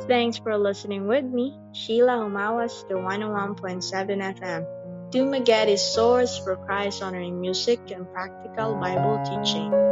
Thanks for listening with me, Sheila Humawas, to 101.7 FM. Dumaget is source for Christ honoring music and practical Bible teaching.